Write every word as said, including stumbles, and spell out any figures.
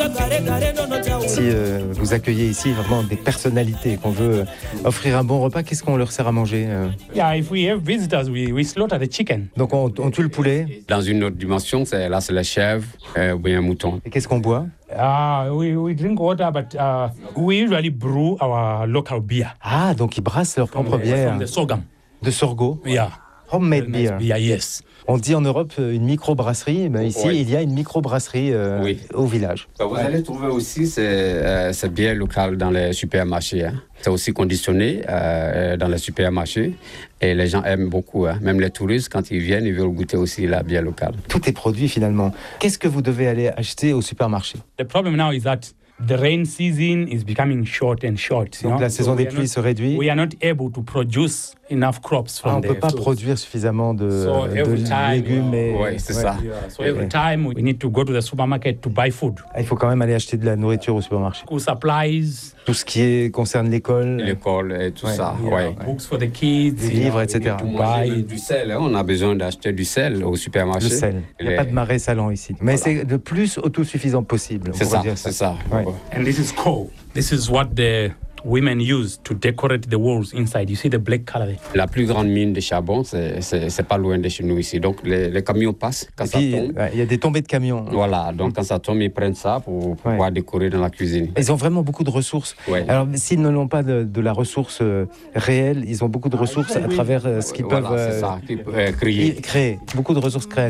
Si euh, vous accueillez ici vraiment des personnalités, qu'on veut offrir un bon repas, qu'est-ce qu'on leur sert à manger euh Yeah, if we have visitors, we, we slaughter the chicken. Donc on, on tue le poulet. Dans une autre dimension, c'est, là c'est la chèvre euh, ou bien un mouton. Et qu'est-ce qu'on boit? Uh, we, we drink water, but uh, we usually brew our local beer. Ah, donc ils brassent leur propre From the- bière From the sorghum. de sorgho. Yeah. Homemade Very nice beer. beer, yes. On dit en Europe euh, une microbrasserie, mais ici Oui. il y a une microbrasserie euh, Oui. au village. Vous allez trouver aussi ces, euh, ces bières locales dans les supermarchés. Hein. C'est aussi conditionné euh, dans les supermarchés et les gens aiment beaucoup. Hein. Même les touristes, quand ils viennent, ils veulent goûter aussi la bière locale. Tout est produit finalement. Qu'est-ce que vous devez aller acheter au supermarché? The problem now is that the rain season is becoming short and short. You Donc know? la saison So des we are pluies not- se réduit. We are not able to produce enough crops Ah, from on ne the peut pas fields. produire suffisamment de, So de every time, légumes. Et, Oui, c'est ouais. ça. Yeah, so every time we need to go to the supermarket to buy food. Ah, il faut quand même aller acheter de la nourriture au supermarché. School supplies, Tout ce qui est, concerne l'école. L'école et tout Ouais. ça. yeah, Ouais. books for the kids, Des you livres, know, et cetera. we need to Pour manger buy même du sel, hein. On a besoin d'acheter du sel au supermarché. Le sel. Il n'y a Les- pas de marais salant ici. Mais Voilà. c'est le plus autosuffisant possible. on C'est pourrait ça, dire c'est ça. Ouais. And this is coal. This is what the women use to decorate the walls inside. You see the black color there. La plus grande mine de charbon, c'est, c'est, c'est pas loin de chez nous ici. Donc les, les camions passent quand Et ça puis, tombe. ouais, il y a des tombées de camions. Voilà, donc quand ça tombe, ils prennent ça pour pouvoir décorer dans la cuisine. Ils ont vraiment beaucoup de ressources. Ouais. Alors, s'ils ne l'ont pas de, de la ressource euh, réelle, ils ont beaucoup de ressources à travers euh, ce qu'ils Voilà, peuvent c'est euh, ça, qui peut, euh, crier. créer. Beaucoup de ressources créatives.